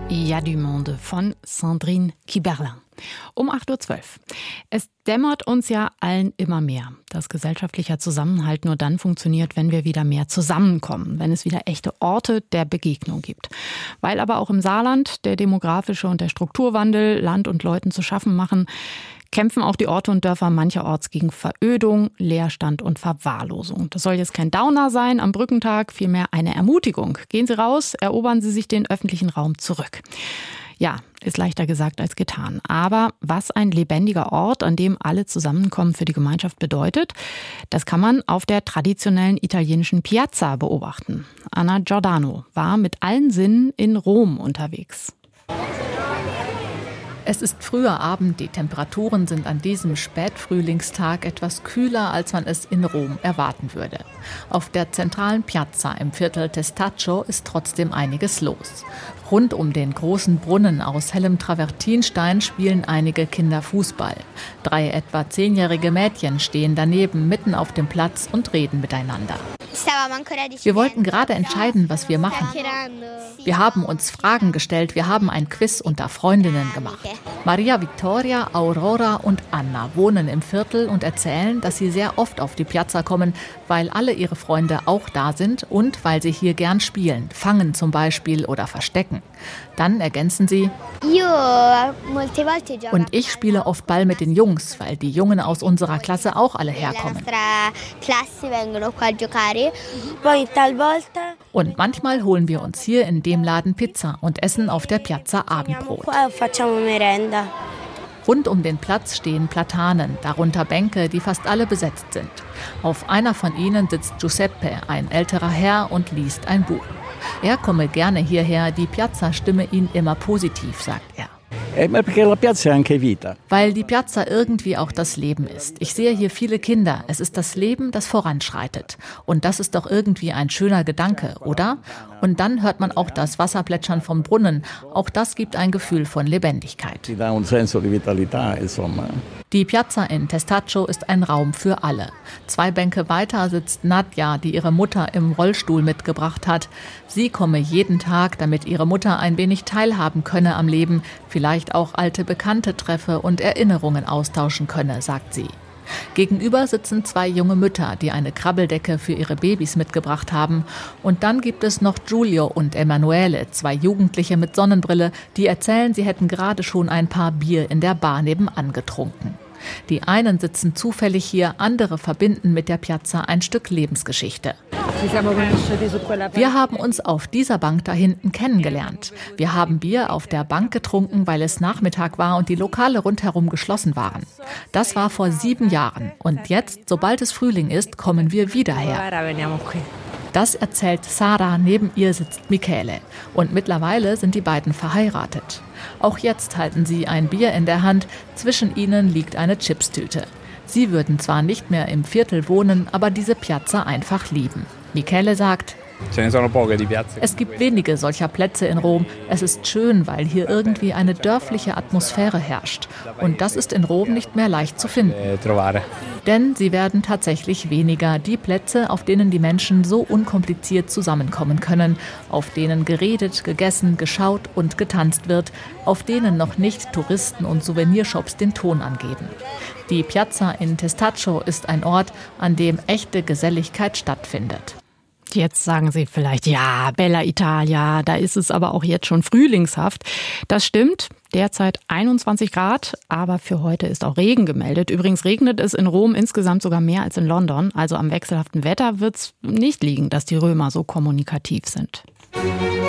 Ja du Monde von Sandrine Kiberlin. Um 8.12 Uhr. Es dämmert uns ja allen immer mehr, dass gesellschaftlicher Zusammenhalt nur dann funktioniert, wenn wir wieder mehr zusammenkommen, wenn es wieder echte Orte der Begegnung gibt. Weil aber auch im Saarland der demografische und der Strukturwandel Land und Leuten zu schaffen machen, kämpfen auch die Orte und Dörfer mancherorts gegen Verödung, Leerstand und Verwahrlosung. Das soll jetzt kein Downer sein am Brückentag, vielmehr eine Ermutigung. Gehen Sie raus, erobern Sie sich den öffentlichen Raum zurück. Ja, ist leichter gesagt als getan. Aber was ein lebendiger Ort, an dem alle zusammenkommen, für die Gemeinschaft bedeutet, das kann man auf der traditionellen italienischen Piazza beobachten. Anna Giordano war mit allen Sinnen in Rom unterwegs. Es ist früher Abend, die Temperaturen sind an diesem Spätfrühlingstag etwas kühler, als man es in Rom erwarten würde. Auf der zentralen Piazza im Viertel Testaccio ist trotzdem einiges los. Rund um den großen Brunnen aus hellem Travertinstein spielen einige Kinder Fußball. 3 etwa 10-jährige Mädchen stehen daneben mitten auf dem Platz und reden miteinander. Wir wollten gerade entscheiden, was wir machen. Wir haben uns Fragen gestellt, wir haben ein Quiz unter Freundinnen gemacht. Maria Vittoria, Aurora und Anna wohnen im Viertel und erzählen, dass sie sehr oft auf die Piazza kommen, weil alle ihre Freunde auch da sind und weil sie hier gern spielen, fangen zum Beispiel oder verstecken. Dann ergänzen sie: Und ich spiele oft Ball mit den Jungs, weil die Jungen aus unserer Klasse auch alle herkommen. Und manchmal holen wir uns hier in dem Laden Pizza und essen auf der Piazza Abendbrot. Rund um den Platz stehen Platanen, darunter Bänke, die fast alle besetzt sind. Auf einer von ihnen sitzt Giuseppe, ein älterer Herr, und liest ein Buch. Er komme gerne hierher, die Piazza stimme ihn immer positiv, sagt er. Weil die Piazza irgendwie auch das Leben ist. Ich sehe hier viele Kinder. Es ist das Leben, das voranschreitet. Und das ist doch irgendwie ein schöner Gedanke, oder? Und dann hört man auch das Wasserplätschern vom Brunnen. Auch das gibt ein Gefühl von Lebendigkeit. Die Piazza in Testaccio ist ein Raum für alle. 2 Bänke weiter sitzt Nadja, die ihre Mutter im Rollstuhl mitgebracht hat. Sie komme jeden Tag, damit ihre Mutter ein wenig teilhaben könne am Leben, vielleicht auch alte Bekannte treffe und Erinnerungen austauschen könne, sagt sie. Gegenüber sitzen 2 junge Mütter, die eine Krabbeldecke für ihre Babys mitgebracht haben. Und dann gibt es noch Giulio und Emanuele, 2 Jugendliche mit Sonnenbrille, die erzählen, sie hätten gerade schon ein paar Bier in der Bar nebenan getrunken. Die einen sitzen zufällig hier, andere verbinden mit der Piazza ein Stück Lebensgeschichte. Wir haben uns auf dieser Bank da hinten kennengelernt. Wir haben Bier auf der Bank getrunken, weil es Nachmittag war und die Lokale rundherum geschlossen waren. Das war vor 7 Jahren. Und jetzt, sobald es Frühling ist, kommen wir wieder her. Das erzählt Sara, neben ihr sitzt Michele. Und mittlerweile sind die beiden verheiratet. Auch jetzt halten sie ein Bier in der Hand, zwischen ihnen liegt eine Chipstüte. Sie würden zwar nicht mehr im Viertel wohnen, aber diese Piazza einfach lieben. Michele sagt: Es gibt wenige solcher Plätze in Rom. Es ist schön, weil hier irgendwie eine dörfliche Atmosphäre herrscht. Und das ist in Rom nicht mehr leicht zu finden. Denn sie werden tatsächlich weniger. Die Plätze, auf denen die Menschen so unkompliziert zusammenkommen können, auf denen geredet, gegessen, geschaut und getanzt wird, auf denen noch nicht Touristen und Souvenirshops den Ton angeben. Die Piazza in Testaccio ist ein Ort, an dem echte Geselligkeit stattfindet. Jetzt sagen Sie vielleicht, ja, Bella Italia, da ist es aber auch jetzt schon frühlingshaft. Das stimmt, derzeit 21 Grad, aber für heute ist auch Regen gemeldet. Übrigens regnet es in Rom insgesamt sogar mehr als in London. Also am wechselhaften Wetter wird es nicht liegen, dass die Römer so kommunikativ sind.